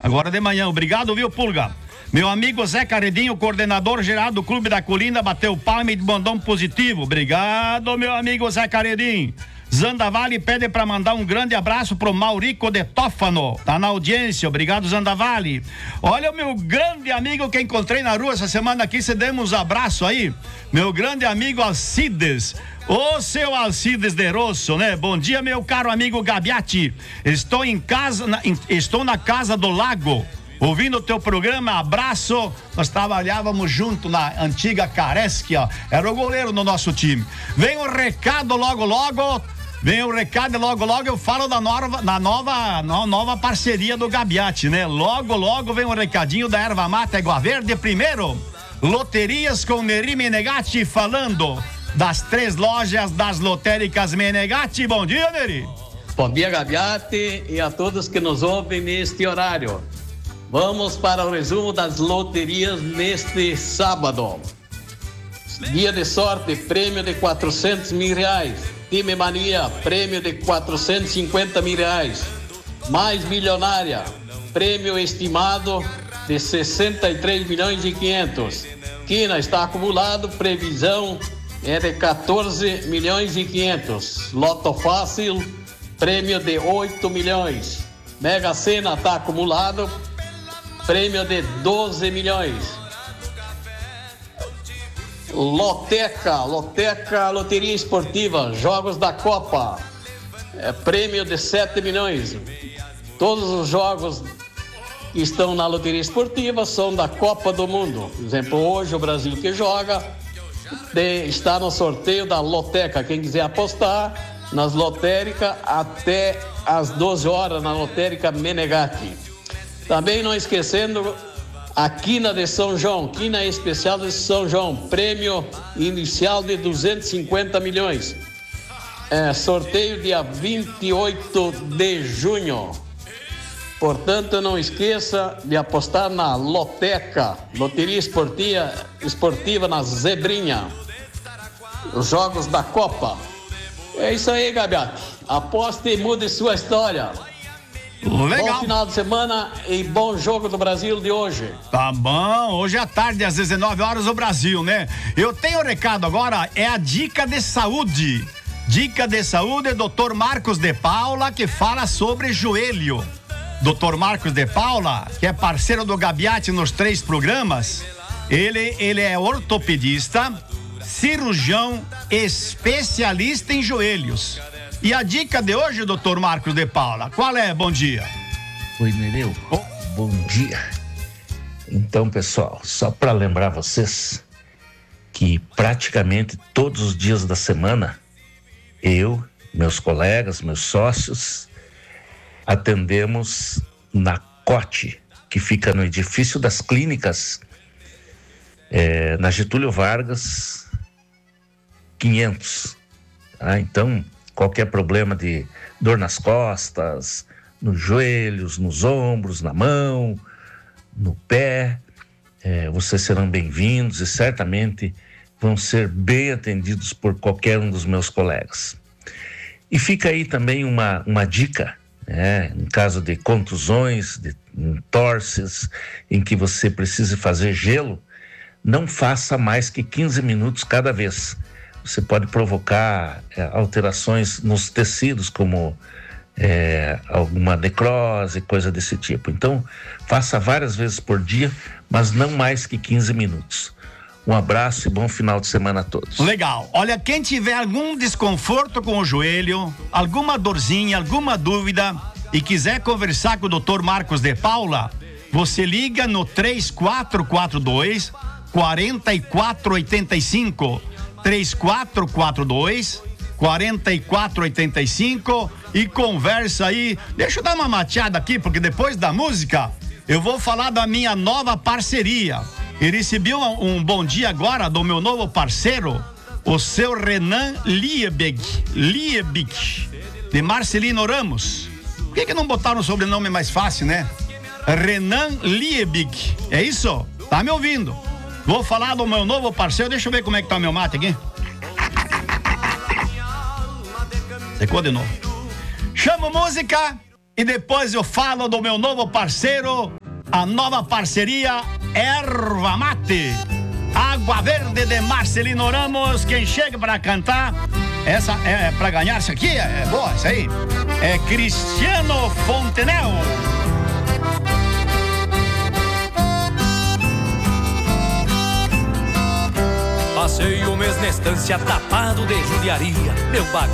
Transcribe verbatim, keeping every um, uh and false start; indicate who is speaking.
Speaker 1: Agora de manhã. Obrigado, viu, Pulga? Meu amigo Zé Caredinho, coordenador geral do Clube da Colina, bateu palma e mandou um positivo. Obrigado, meu amigo Zé Caredinho. Zandavale pede para mandar um grande abraço pro Maurico de Tófano, tá na audiência. Obrigado, Zandavale. Olha o meu grande amigo que encontrei na rua essa semana aqui, cedemos um abraço aí, meu grande amigo Alcides. Ô, seu Alcides de Rosso, né? Bom dia, meu caro amigo Gabiati. Estou em casa, na, em, estou na Casa do Lago, ouvindo o teu programa. Abraço. Nós trabalhávamos junto na antiga Caresc, ó. Era o goleiro no nosso time. Vem o recado logo, logo. Vem o recado logo, logo. Eu falo da nova, da nova, no, nova parceria do Gabiati, né? Logo, logo vem o recadinho da Erva Mata Água Verde. Primeiro, loterias com Neri Menegatti falando das três lojas das lotéricas Menegatti. Bom dia, Neri.
Speaker 2: Bom dia, Gabiati, e a todos que nos ouvem neste horário. Vamos para o resumo das loterias neste sábado. Dia de sorte, prêmio de quatrocentos mil reais. Time Mania, prêmio de quatrocentos e cinquenta mil reais. Mais Milionária, prêmio estimado de sessenta e três milhões e quinhentos. Quina está acumulado, previsão é de quatorze milhões e quinhentos. Loto Fácil, prêmio de oito milhões. Mega Sena está acumulado, prêmio de doze milhões. Loteca, Loteca, Loteria Esportiva, Jogos da Copa, é, prêmio de sete milhões. Todos os jogos que estão na Loteria Esportiva são da Copa do Mundo. Por exemplo, hoje o Brasil que joga de, está no sorteio da Loteca. Quem quiser apostar nas lotéricas até às doze horas na Lotérica Menegatti. Também não esquecendo a Quina de São João, Quina Especial de São João, prêmio inicial de duzentos e cinquenta milhões. É, sorteio dia vinte e oito de junho. Portanto, não esqueça de apostar na Loteca, Loteria Esportiva, esportiva na Zebrinha. Os jogos da Copa. É isso aí, Gabiati. Aposte e mude sua história.
Speaker 1: Legal.
Speaker 2: Bom final de semana e bom jogo do Brasil de hoje.
Speaker 1: Tá bom, hoje à tarde às dezenove horas o Brasil, né? Eu tenho um recado agora, é a dica de saúde. Dica de saúde, doutor Marcos de Paula, que fala sobre joelho. doutor Marcos de Paula, que é parceiro do Gabiati nos três programas, ele, ele é ortopedista, cirurgião, especialista em joelhos. E a dica de hoje, doutor Marcos de Paula, qual é? Bom dia.
Speaker 3: Oi, Nereu. Oh. Bom dia. Então, pessoal, só para lembrar vocês que praticamente todos os dias da semana, eu, meus colegas, meus sócios, atendemos na COTE, que fica no edifício das clínicas, é, na Getúlio Vargas, quinhentos. Ah, então, qualquer problema de dor nas costas, nos joelhos, nos ombros, na mão, no pé, é, vocês serão bem-vindos e certamente vão ser bem atendidos por qualquer um dos meus colegas. E fica aí também uma, uma dica, né, em caso de contusões, de entorses, em que você precise fazer gelo, não faça mais que quinze minutos cada vez. Você pode provocar é, alterações nos tecidos, como é, alguma necrose, coisa desse tipo. Então, faça várias vezes por dia, mas não mais que quinze minutos. Um abraço e bom final de semana a todos.
Speaker 1: Legal. Olha, quem tiver algum desconforto com o joelho, alguma dorzinha, alguma dúvida e quiser conversar com o doutor Marcos de Paula, você liga no três quatro quatro dois, quatro quatro oito cinco. três quatro quatro dois, quatro quatro oito cinco e conversa aí. Deixa eu dar uma mateada aqui, porque depois da música eu vou falar da minha nova parceria. E recebi um, um bom dia agora do meu novo parceiro, o seu Renan Liebig, Liebig, de Marcelino Ramos. Por que que não botaram um sobrenome mais fácil, né? Renan Liebig, é isso? Tá me ouvindo? Vou falar do meu novo parceiro. Deixa eu ver como é que tá o meu mate aqui. Secou de novo. Chamo música e depois eu falo do meu novo parceiro, a nova parceria Erva Mate. Água Verde de Marcelino Ramos. Quem chega para cantar, essa é para ganhar isso aqui, é boa, isso aí. É Cristiano Fontenelle.
Speaker 4: Passei o mês na estância tapado de judiaria. Meu